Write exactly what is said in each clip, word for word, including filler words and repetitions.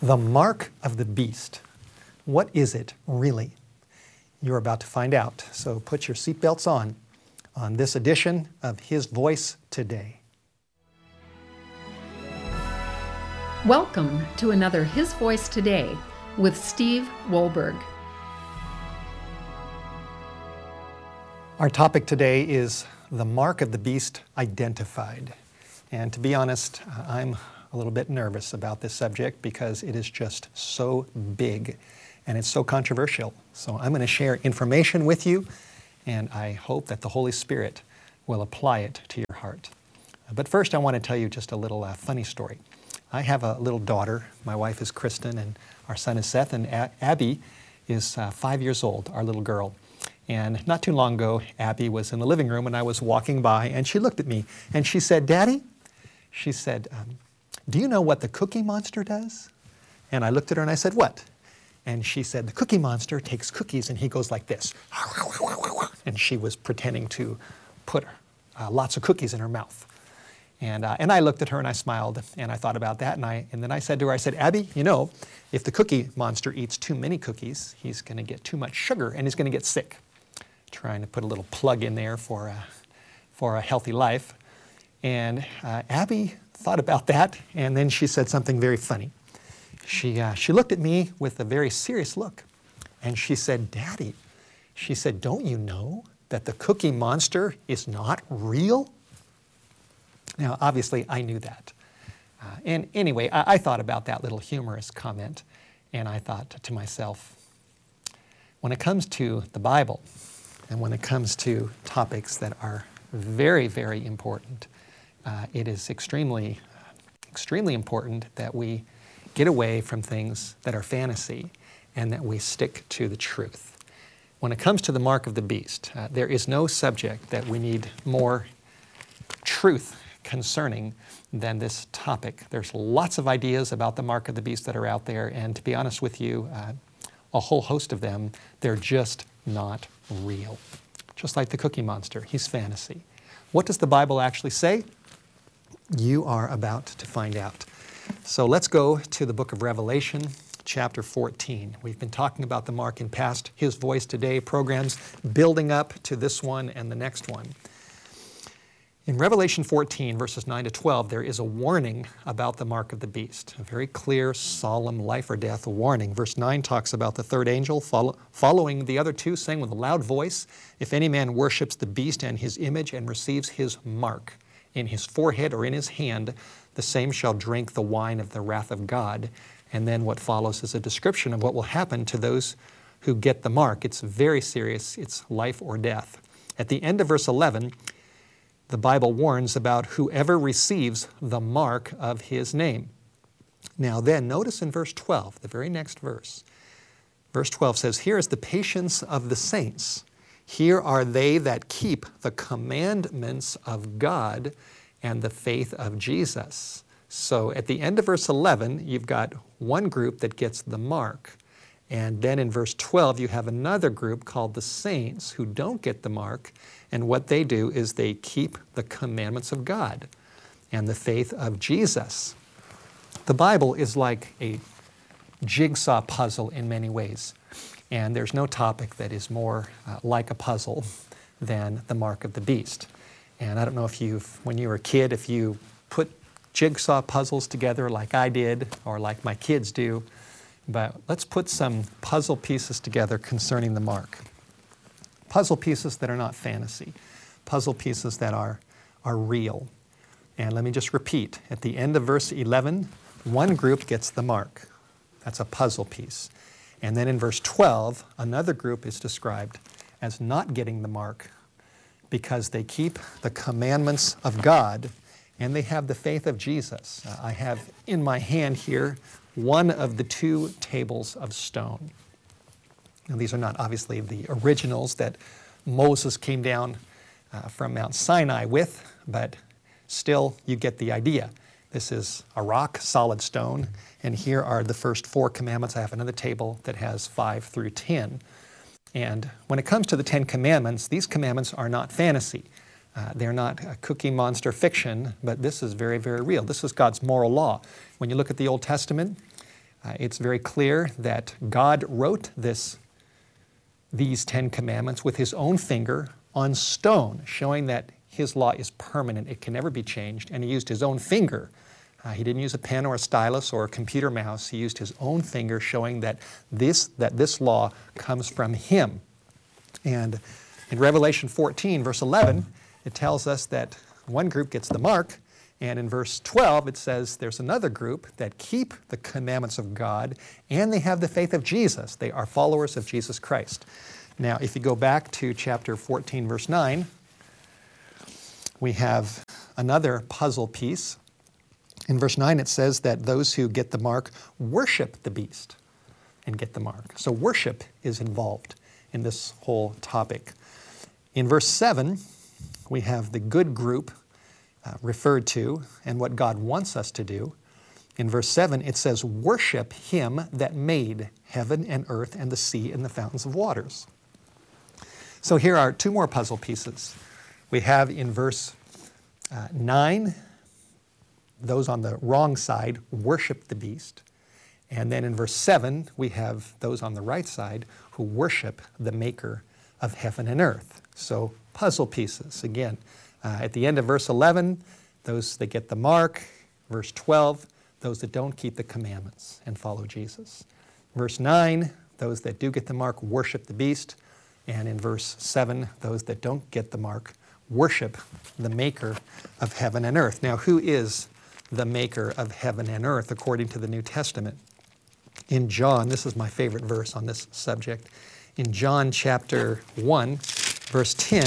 The mark of the beast. What is it really? You're about to find out, so put your seatbelts on on this edition of His Voice Today. Welcome to another His Voice Today with Steve Wohlberg. Our topic today is the mark of the beast identified. And to be honest, I'm a little bit nervous about this subject because it is just so big and it's so controversial. So I'm going to share information with you, and I hope that the Holy Spirit will apply it to your heart. But first, I want to tell you just a little uh, funny story. I have a little daughter. My wife is Kristen, and our son is Seth, and a- Abby is uh, five years old, our little girl. And not too long ago, Abby was in the living room, and I was walking by, and she looked at me, and she said, "Daddy," she said, um, "do you know what the Cookie Monster does?" And I looked at her and I said, "What?" And she said, "The Cookie Monster takes cookies and he goes like this." And she was pretending to put uh, lots of cookies in her mouth. And, uh, and I looked at her and I smiled and I thought about that. And, I, and then I said to her, I said, "Abby, you know, if the Cookie Monster eats too many cookies, he's going to get too much sugar and he's going to get sick." Trying to put a little plug in there for a, for a healthy life. And uh, Abby thought about that, and then she said something very funny. She, uh, she looked at me with a very serious look, and she said, "Daddy," she said, "don't you know that the Cookie Monster is not real?" Now, obviously, I knew that. Uh, and anyway, I, I thought about that little humorous comment, and I thought to myself, when it comes to the Bible, and when it comes to topics that are very, very important, Uh, it is extremely, extremely important that we get away from things that are fantasy and that we stick to the truth. When it comes to the mark of the beast, uh, there is no subject that we need more truth concerning than this topic. There's lots of ideas about the mark of the beast that are out there, and to be honest with you, uh, a whole host of them, they're just not real. Just like the Cookie Monster, he's fantasy. What does the Bible actually say? You are about to find out. So let's go to the book of Revelation, chapter fourteen. We've been talking about the mark in past His Voice Today programs, building up to this one and the next one. In Revelation fourteen, verses nine to twelve, there is a warning about the mark of the beast, a very clear, solemn life or death warning. Verse nine talks about the third angel follow, following the other two, saying with a loud voice, "If any man worships the beast and his image and receives his mark in his forehead or in his hand, the same shall drink the wine of the wrath of God." And then what follows is a description of what will happen to those who get the mark. It's very serious. It's life or death. At the end of verse eleven, the Bible warns about whoever receives the mark of his name. Now then, notice in verse twelve, the very next verse. Verse twelve says, "Here is the patience of the saints. Here are they that keep the commandments of God and the faith of Jesus." So at the end of verse eleven, you've got one group that gets the mark. And then in verse twelve, you have another group called the saints who don't get the mark. And what they do is they keep the commandments of God and the faith of Jesus. The Bible is like a jigsaw puzzle in many ways. And there's no topic that is more uh, like a puzzle than the mark of the beast. And I don't know if you've, when you were a kid, if you put jigsaw puzzles together like I did or like my kids do, but let's put some puzzle pieces together concerning the mark. Puzzle pieces that are not fantasy. Puzzle pieces that are, are real. And let me just repeat, at the end of verse eleven, one group gets the mark. That's a puzzle piece. And then in verse twelve, another group is described as not getting the mark because they keep the commandments of God and they have the faith of Jesus. Uh, I have in my hand here one of the two tables of stone. Now, these are not obviously the originals that Moses came down uh, from Mount Sinai with, but still you get the idea. This is a rock, solid stone, and here are the first four commandments. I have another table that has five through ten. And when it comes to the Ten Commandments, these commandments are not fantasy. Uh, they're not a Cookie Monster fiction, but this is very, very real. This is God's moral law. When you look at the Old Testament, Uh, it's very clear that God wrote this, these Ten Commandments with his own finger on stone, showing that his law is permanent. It can never be changed. And he used his own finger. Uh, he didn't use a pen or a stylus or a computer mouse. He used his own finger, showing that this, that this law comes from him. And in Revelation fourteen, verse eleven, it tells us that one group gets the mark, and in verse twelve it says there's another group that keep the commandments of God, and they have the faith of Jesus. They are followers of Jesus Christ. Now, if you go back to chapter fourteen, verse nine, we have another puzzle piece. In verse nine it says that those who get the mark worship the beast and get the mark. So worship is involved in this whole topic. In verse seven, we have the good group uh, referred to and what God wants us to do. In verse seven, it says, worship him that made heaven and earth and the sea and the fountains of waters. So here are two more puzzle pieces. We have in verse uh, nine, those on the wrong side worship the beast. And then in verse seven, we have those on the right side who worship the maker of heaven and earth. So puzzle pieces. Again, uh, at the end of verse eleven, those that get the mark. Verse twelve, those that don't keep the commandments and follow Jesus. Verse nine, those that do get the mark worship the beast. And in verse seven, those that don't get the mark worship the maker of heaven and earth. Now, who is the maker of heaven and earth according to the New Testament? In John, this is my favorite verse on this subject. In John chapter one, verse ten,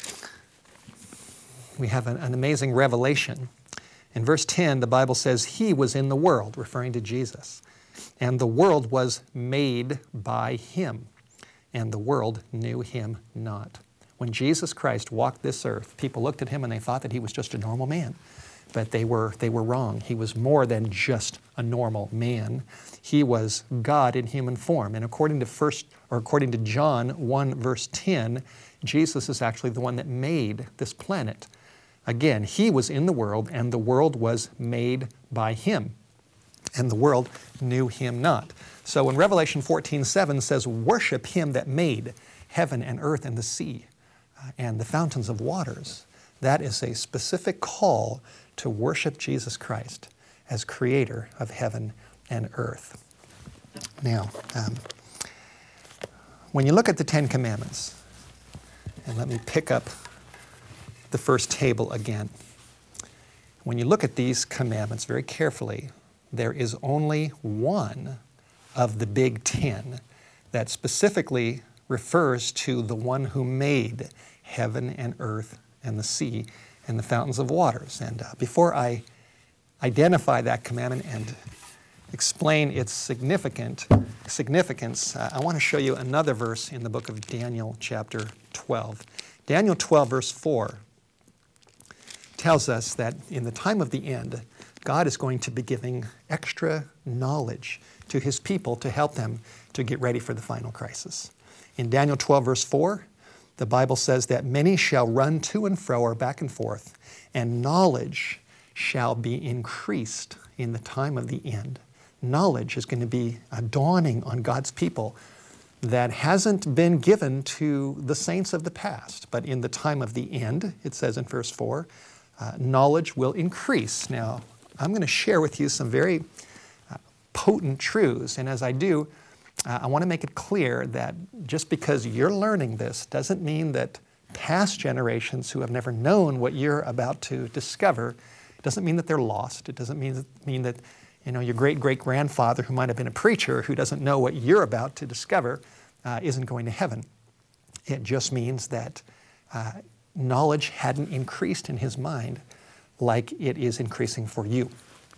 we have an, an amazing revelation. In verse ten, the Bible says, he was in the world, referring to Jesus, and the world was made by him, and the world knew him not. When Jesus Christ walked this earth, people looked at him and they thought that he was just a normal man. But they were, they were wrong. He was more than just a normal man. He was God in human form. And according to first, or according to John one, verse ten, Jesus is actually the one that made this planet. Again, he was in the world, and the world was made by him. And the world knew him not. So when Revelation fourteen seven says, worship him that made heaven and earth and the sea uh, and the fountains of waters, that is a specific call to worship Jesus Christ as creator of heaven and earth. Now, um, when you look at the Ten Commandments, and let me pick up the first table again. When you look at these commandments very carefully, there is only one of the big ten that specifically refers to the one who made heaven and earth and the sea and the fountains of waters. And uh, before I identify that commandment and explain its significant significance, uh, I want to show you another verse in the book of Daniel chapter twelve. Daniel twelve verse four tells us that in the time of the end, God is going to be giving extra knowledge to his people to help them to get ready for the final crisis. In Daniel twelve verse four, the Bible says that many shall run to and fro or back and forth, and knowledge shall be increased in the time of the end. Knowledge is going to be a dawning on God's people that hasn't been given to the saints of the past. But in the time of the end, it says in verse four, uh, knowledge will increase. Now, I'm going to share with you some very uh, potent truths, and as I do, Uh, I want to make it clear that just because you're learning this doesn't mean that past generations who have never known what you're about to discover, doesn't mean that they're lost. It doesn't mean, mean that you know, your great-great-grandfather who might have been a preacher who doesn't know what you're about to discover uh, isn't going to heaven. It just means that uh, knowledge hadn't increased in his mind like it is increasing for you.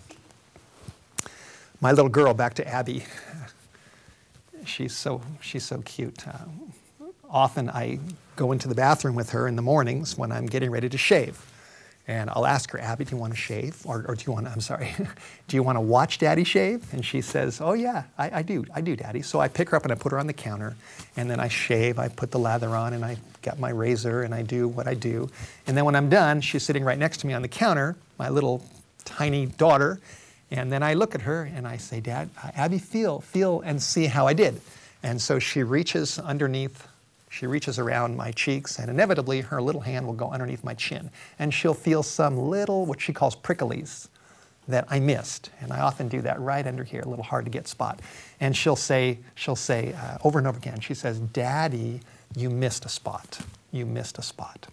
My little girl, back to Abby, She's so, she's so cute. Uh, often I go into the bathroom with her in the mornings when I'm getting ready to shave. And I'll ask her, Abby, do you want to shave? Or, or do you want to, I'm sorry, do you want to watch Daddy shave? And she says, oh yeah, I, I do, I do, Daddy. So I pick her up and I put her on the counter, and then I shave, I put the lather on, and I get my razor, and I do what I do. And then when I'm done, she's sitting right next to me on the counter, my little tiny daughter, And then I look at her and I say, Dad, uh, Abby, feel, feel and see how I did. And so she reaches underneath, she reaches around my cheeks, and inevitably her little hand will go underneath my chin. And she'll feel some little, what she calls pricklies, that I missed. And I often do that right under here, a little hard to get spot. And she'll say, she'll say uh, over and over again, she says, Daddy, you missed a spot. You missed a spot.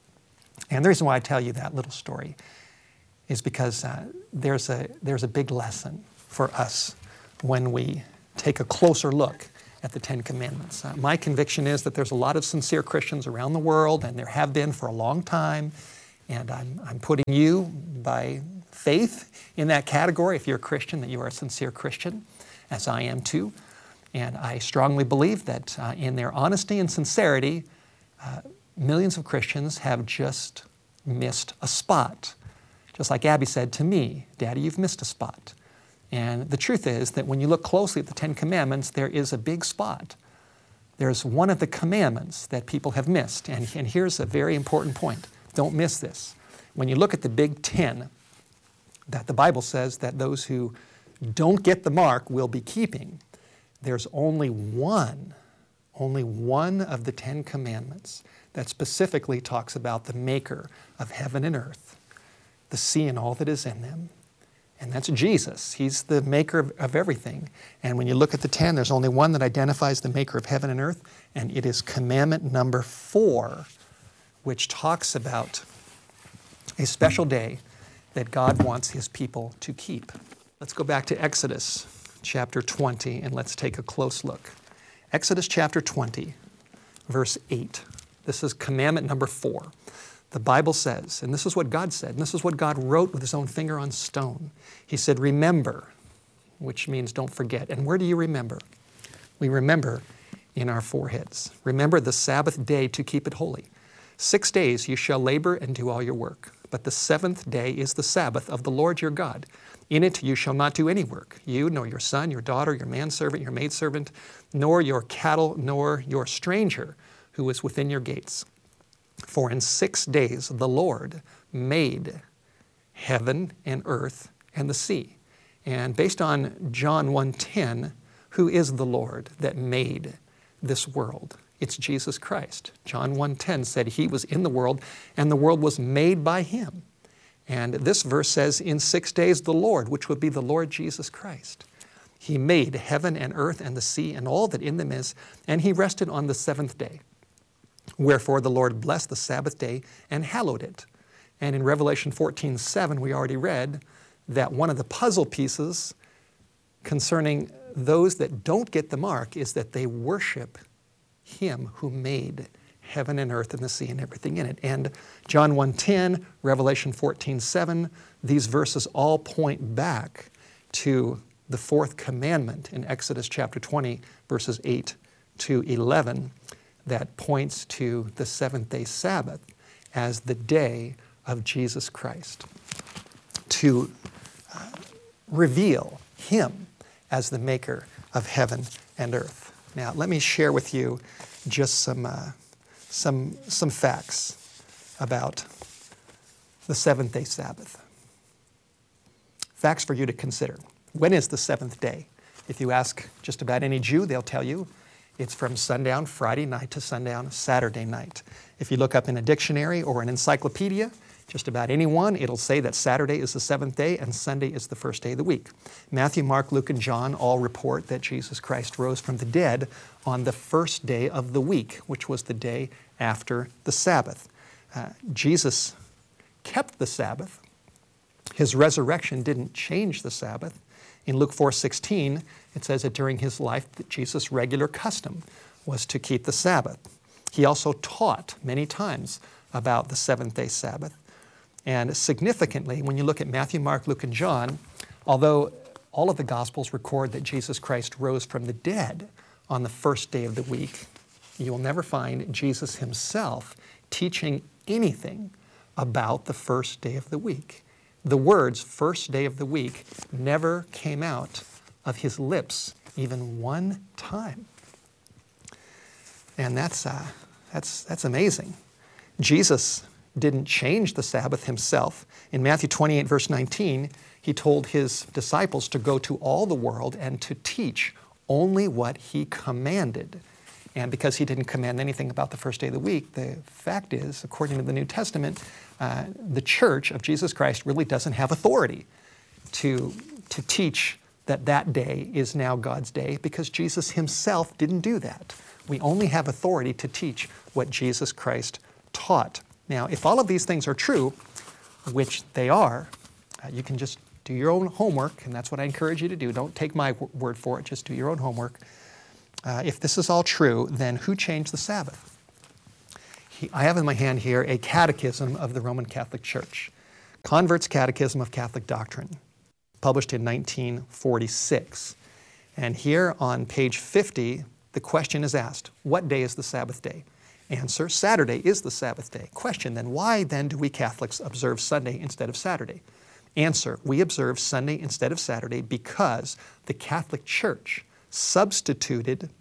And the reason why I tell you that little story is because uh, there's a, there's a big lesson for us when we take a closer look at the Ten Commandments. Uh, my conviction is that there's a lot of sincere Christians around the world, and there have been for a long time, and I'm, I'm putting you by faith in that category. If you're a Christian, that you are a sincere Christian, as I am too. And I strongly believe that uh, in their honesty and sincerity, uh, millions of Christians have just missed a spot. Just like Abby said to me, Daddy, you've missed a spot. And the truth is that when you look closely at the Ten Commandments, there is a big spot. There's one of the commandments that people have missed. And, and here's a very important point. Don't miss this. When you look at the Big Ten, that the Bible says that those who don't get the mark will be keeping, there's only one, only one of the Ten Commandments that specifically talks about the maker of heaven and earth, the sea and all that is in them. And that's Jesus. He's the maker of, of everything. And when you look at the ten, there's only one that identifies the maker of heaven and earth, and it is commandment number four, which talks about a special day that God wants His people to keep. Let's go back to Exodus chapter twenty, and let's take a close look. Exodus chapter twenty, verse eight. This is commandment number four. The Bible says, and this is what God said, and this is what God wrote with His own finger on stone. He said, remember, which means don't forget. And where do you remember? We remember in our foreheads. Remember the Sabbath day to keep it holy. Six days you shall labor and do all your work, but the seventh day is the Sabbath of the Lord your God. In it you shall not do any work, you, nor your son, your daughter, your manservant, your maidservant, nor your cattle, nor your stranger who is within your gates. For in six days the Lord made heaven and earth and the sea. And based on John one ten, who is the Lord that made this world? It's Jesus Christ. John one ten said He was in the world, and the world was made by Him. And this verse says, in six days the Lord, which would be the Lord Jesus Christ, He made heaven and earth and the sea and all that in them is, and He rested on the seventh day. Wherefore the Lord blessed the Sabbath day and hallowed it. And in Revelation fourteen seven, we already read that one of the puzzle pieces concerning those that don't get the mark is that they worship Him who made heaven and earth and the sea and everything in it. And John one ten, Revelation fourteen seven, these verses all point back to the fourth commandment in Exodus chapter twenty, verses eight to eleven, that points to the seventh day Sabbath as the day of Jesus Christ, to uh, reveal Him as the maker of heaven and earth. Now, let me share with you just some, uh, some, some facts about the seventh day Sabbath. Facts for you to consider. When is the seventh day? If you ask just about any Jew, they'll tell you it's from sundown Friday night to sundown Saturday night. If you look up in a dictionary or an encyclopedia, just about anyone, it'll say that Saturday is the seventh day and Sunday is the first day of the week. Matthew, Mark, Luke, and John all report that Jesus Christ rose from the dead on the first day of the week, which was the day after the Sabbath. Uh, Jesus kept the Sabbath. His resurrection didn't change the Sabbath. In Luke four sixteen, it says that during His life that Jesus' regular custom was to keep the Sabbath. He also taught many times about the seventh day Sabbath. And significantly, when you look at Matthew, Mark, Luke, and John, although all of the Gospels record that Jesus Christ rose from the dead on the first day of the week, you will never find Jesus Himself teaching anything about the first day of the week. The words first day of the week never came out of His lips even one time. And that's, uh, that's, that's amazing. Jesus didn't change the Sabbath Himself. In Matthew twenty-eight, verse nineteen, He told his disciples to go to all the world and to teach only what he commanded. And because he didn't command anything about the first day of the week, the fact is, according to the New Testament, uh, the church of Jesus Christ really doesn't have authority to, to teach that that day is now God's day, because Jesus himself didn't do that. We only have authority to teach what Jesus Christ taught. Now, if all of these things are true, which they are, uh, you can just do your own homework, and that's what I encourage you to do. Don't take my w- word for it, just do your own homework. Uh, if this is all true, then who changed the Sabbath? He, I have in my hand here a catechism of the Roman Catholic Church, Convert's Catechism of Catholic Doctrine, published in nineteen forty-six. And here on page fifty, the question is asked, what day is the Sabbath day? Answer, Saturday is the Sabbath day. Question then, why then do we Catholics observe Sunday instead of Saturday? Answer, we observe Sunday instead of Saturday because the Catholic Church substituted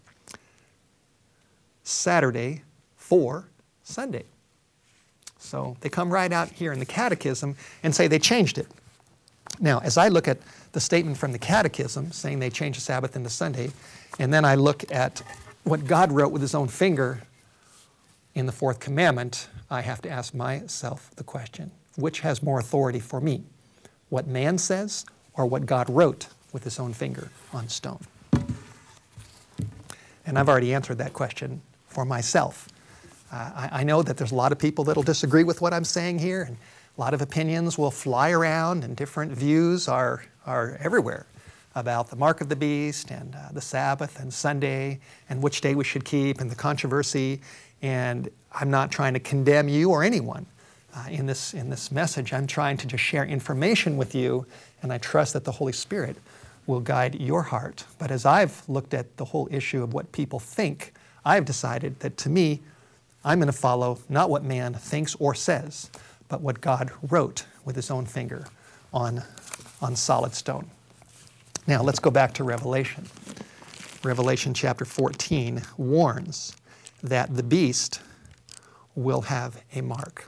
Saturday for Sunday. So they come right out here in the catechism and say they changed it. Now, as I look at the statement from the catechism saying they changed the Sabbath into Sunday, and then I look at what God wrote with his own finger in the fourth commandment, I have to ask myself the question, which has more authority for me? What man says or what God wrote with his own finger on stone? And I've already answered that question for myself. Uh, I, I know that there's a lot of people that will disagree with what I'm saying here, and a lot of opinions will fly around, and different views are, are everywhere about the mark of the beast and uh, the Sabbath and Sunday and which day we should keep and the controversy. And I'm not trying to condemn you or anyone uh, in this, in this message. I'm trying to just share information with you, and I trust that the Holy Spirit will guide your heart. But as I've looked at the whole issue of what people think, I've decided that to me, I'm going to follow not what man thinks or says, but what God wrote with his own finger on, on solid stone. Now let's go back to Revelation. Revelation chapter fourteen warns that the beast will have a mark.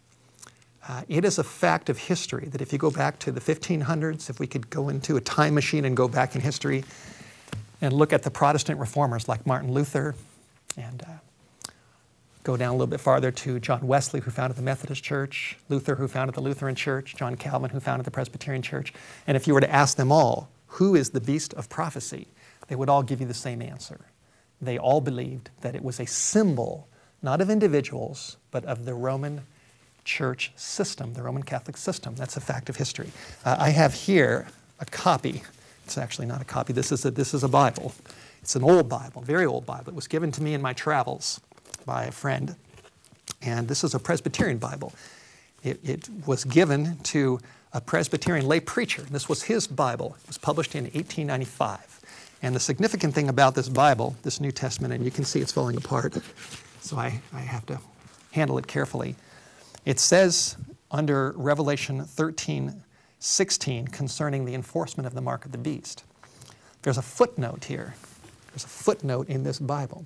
Uh, it is a fact of history that if you go back to the fifteen hundreds, if we could go into a time machine and go back in history and look at the Protestant reformers like Martin Luther, and uh, go down a little bit farther to John Wesley, who founded the Methodist Church, Luther, who founded the Lutheran Church, John Calvin, who founded the Presbyterian Church. And if you were to ask them all, who is the beast of prophecy? They would all give you the same answer. They all believed that it was a symbol, not of individuals, but of the Roman Church system, the Roman Catholic system. That's a fact of history. Uh, I have here a copy. It's actually not a copy. This is a, this is a Bible. It's an old Bible, very old Bible. It was given to me in my travels by a friend. And this is a Presbyterian Bible. It, it was given to a Presbyterian lay preacher. This was his Bible. It was published in eighteen ninety-five. And the significant thing about this Bible, this New Testament, and you can see it's falling apart, so I, I have to handle it carefully. It says under Revelation thirteen sixteen concerning the enforcement of the mark of the beast. There's a footnote here. There's a footnote in this Bible.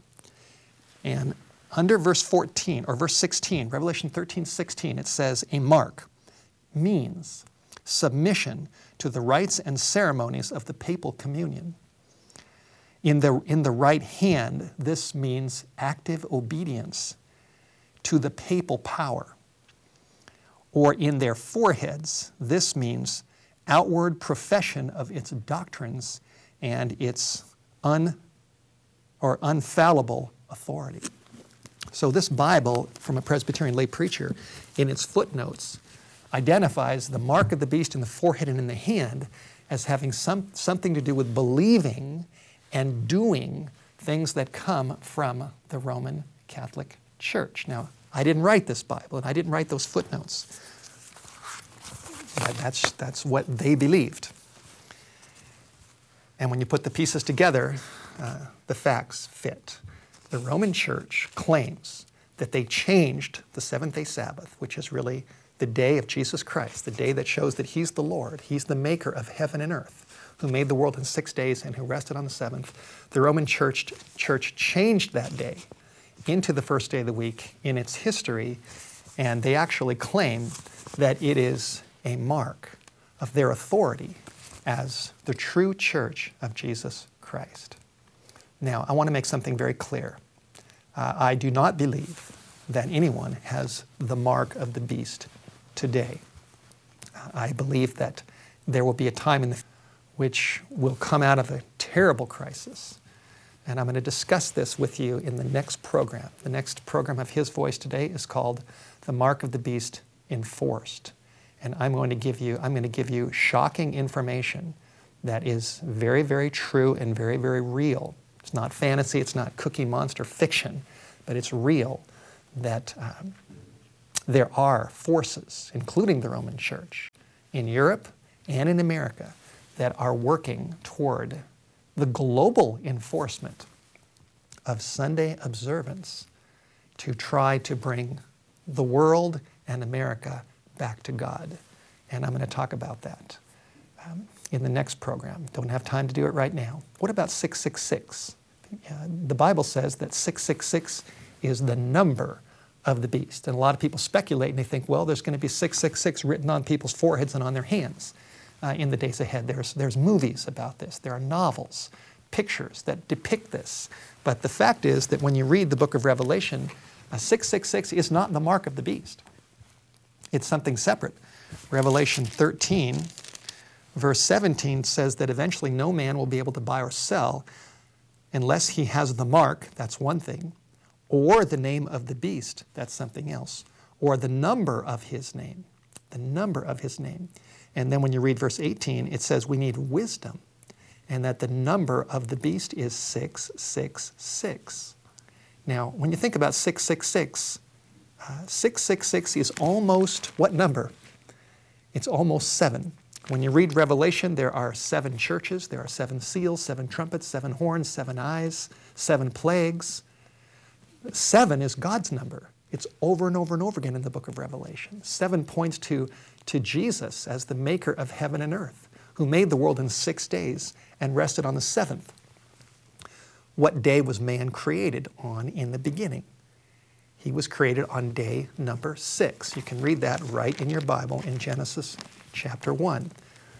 And under verse fourteen, or verse sixteen, Revelation thirteen sixteen, it says, a mark means submission to the rites and ceremonies of the papal communion. In the, in the right hand, this means active obedience to the papal power. Or in their foreheads, this means outward profession of its doctrines and its un, or unfallible authority. So this Bible, from a Presbyterian lay preacher, in its footnotes, identifies the mark of the beast in the forehead and in the hand as having some, something to do with believing and doing things that come from the Roman Catholic Church. Now, I didn't write this Bible, and I didn't write those footnotes. But that's, that's what they believed. And when you put the pieces together, uh, the facts fit. The Roman Church claims that they changed the seventh-day Sabbath, which is really the day of Jesus Christ, the day that shows that He's the Lord, He's the maker of heaven and earth, who made the world in six days and who rested on the seventh. The Roman Church, Church changed that day into the first day of the week in its history, and they actually claim that it is a mark of their authority as the true church of Jesus Christ. Now, I want to make something very clear. Uh, I do not believe that anyone has the mark of the beast today. Uh, I believe that there will be a time in the which will come out of a terrible crisis. And I'm going to discuss this with you in the next program. The next program of His Voice today is called The Mark of the Beast Enforced. And I'm going to give you, I'm going to give you shocking information that is very, very true and very, very real. It's not fantasy, it's not Cookie Monster fiction, but it's real that um, there are forces, including the Roman Church, in Europe and in America, that are working toward the global enforcement of Sunday observance to try to bring the world and America back to God. And I'm going to talk about that um, in the next program. Don't have time to do it right now. What about six six six? Uh, the Bible says that six six six is the number of the beast. And a lot of people speculate and they think, well, there's going to be six six six written on people's foreheads and on their hands uh, in the days ahead. There's, there's movies about this. There are novels, pictures that depict this. But the fact is that when you read the book of Revelation, uh, six six six is not the mark of the beast. It's something separate. Revelation thirteen, verse seventeen says that eventually no man will be able to buy or sell unless he has the mark, that's one thing, or the name of the beast, that's something else, or the number of his name, the number of his name. And then when you read verse eighteen, it says we need wisdom, and that the number of the beast is six six six. Now, when you think about six six six, uh, six six six is almost what number? It's almost seven. When you read Revelation, there are seven churches, there are seven seals, seven trumpets, seven horns, seven eyes, seven plagues. Seven is God's number. It's over and over and over again in the book of Revelation. Seven points to, to Jesus as the maker of heaven and earth, who made the world in six days and rested on the seventh. What day was man created on in the beginning? He was created on day number six. You can read that right in your Bible in Genesis chapter one.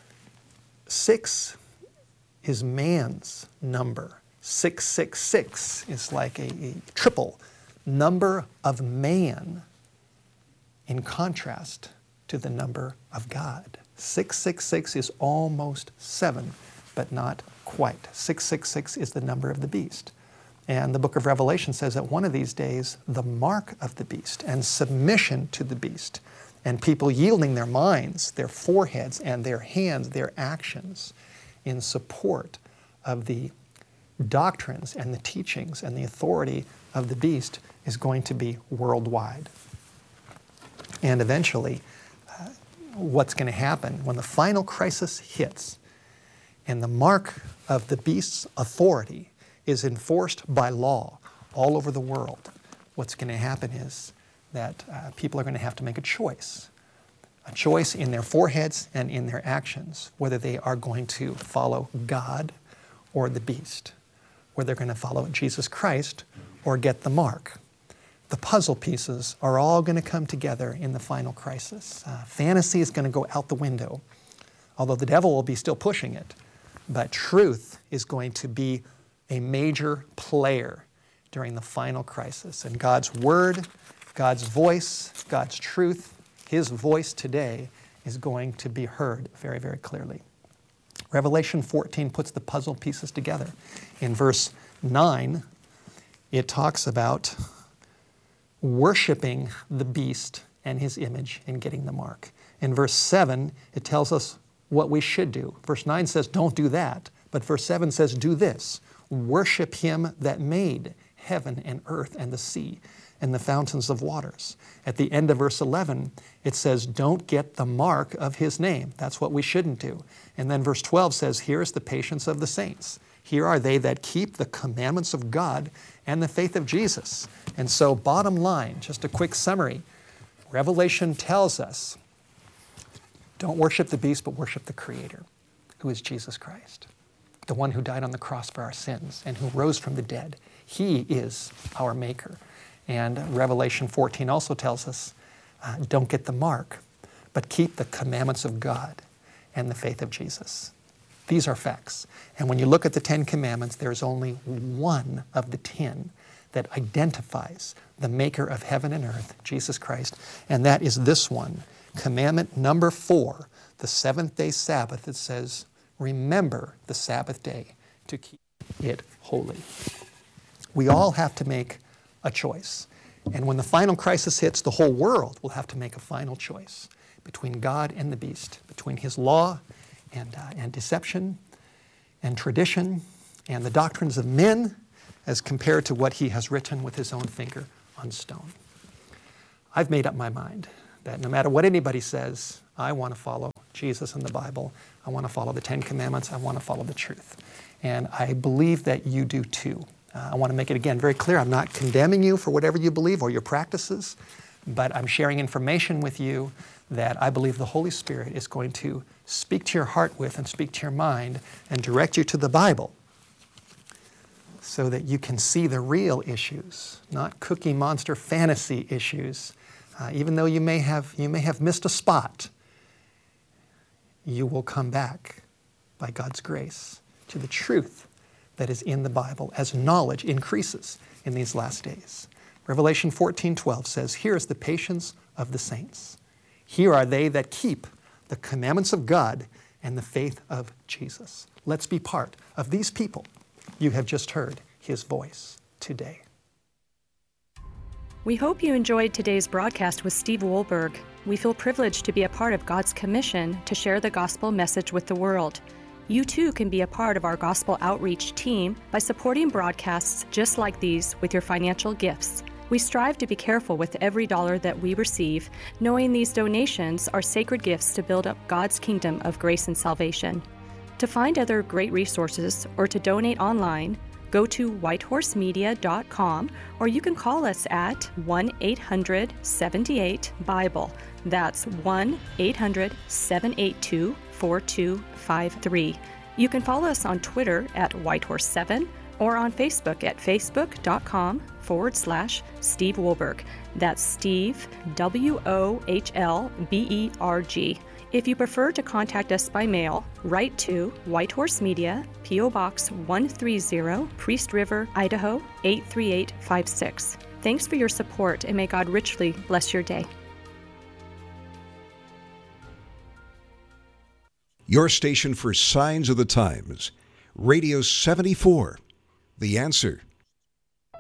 Six is man's number. six six six is like a, a triple number of man in contrast to the number of God. six six six is almost seven, but not quite. six six six is the number of the beast. And the book of Revelation says that one of these days, the mark of the beast and submission to the beast and people yielding their minds, their foreheads, and their hands, their actions in support of the doctrines and the teachings and the authority of the beast is going to be worldwide. And eventually, uh, what's going to happen when the final crisis hits and the mark of the beast's authority is enforced by law all over the world, what's going to happen is that uh, people are going to have to make a choice. A choice in their foreheads and in their actions, whether they are going to follow God or the beast, whether they're going to follow Jesus Christ or get the mark. The puzzle pieces are all going to come together in the final crisis. Uh, fantasy is going to go out the window, although the devil will be still pushing it. But truth is going to be a major player during the final crisis. And God's word, God's voice, God's truth, His voice today is going to be heard very, very clearly. Revelation fourteen puts the puzzle pieces together. In verse nine, it talks about worshiping the beast and his image and getting the mark. In verse seven, it tells us what we should do. Verse nine says, don't do that. But verse seven says, do this. Worship him that made heaven and earth and the sea and the fountains of waters. At the end of verse eleven, it says, don't get the mark of his name. That's what we shouldn't do. And then verse twelve says, here is the patience of the saints. Here are they that keep the commandments of God and the faith of Jesus. And so bottom line, just a quick summary, Revelation tells us, don't worship the beast, but worship the Creator, who is Jesus Christ, the one who died on the cross for our sins and who rose from the dead. He is our Maker. And Revelation fourteen also tells us, uh, don't get the mark, but keep the commandments of God and the faith of Jesus. These are facts. And when you look at the Ten Commandments, there's only one of the ten that identifies the maker of heaven and earth, Jesus Christ, and that is this one, commandment number four, the seventh day Sabbath. It says, remember the Sabbath day to keep it holy. We all have to make a choice. And when the final crisis hits, the whole world will have to make a final choice between God and the beast, between his law and, uh, and deception and tradition and the doctrines of men as compared to what he has written with his own finger on stone. I've made up my mind that no matter what anybody says, I want to follow Jesus and the Bible. I want to follow the Ten Commandments. I want to follow the truth. And I believe that you do too. Uh, I want to make it again very clear. I'm not condemning you for whatever you believe or your practices, but I'm sharing information with you that I believe the Holy Spirit is going to speak to your heart with and speak to your mind and direct you to the Bible so that you can see the real issues, not Cookie Monster fantasy issues. Uh, even though you may have you may have missed a spot, you will come back by God's grace to the truth that is in the Bible as knowledge increases in these last days. Revelation fourteen twelve says, here is the patience of the saints. Here are they that keep the commandments of God and the faith of Jesus. Let's be part of these people. You have just heard his voice today. We hope you enjoyed today's broadcast with Steve Wohlberg. We feel privileged to be a part of God's commission to share the gospel message with the world. You too can be a part of our gospel outreach team by supporting broadcasts just like these with your financial gifts. We strive to be careful with every dollar that we receive, knowing these donations are sacred gifts to build up God's kingdom of grace and salvation. To find other great resources or to donate online, go to white horse media dot com or you can call us at one eight hundred seven eight Bible. That's one eight hundred seven eight two four two five three. You can follow us on Twitter at white horse seven or on Facebook at facebook.com forward slash Steve Wohlberg. That's Steve, W O H L B E R G. If you prefer to contact us by mail, write to White Horse Media, P O Box one thirty, Priest River, Idaho eight three eight five six. Thanks for your support and may God richly bless your day. Your station for Signs of the Times, Radio seventy-four, The Answer.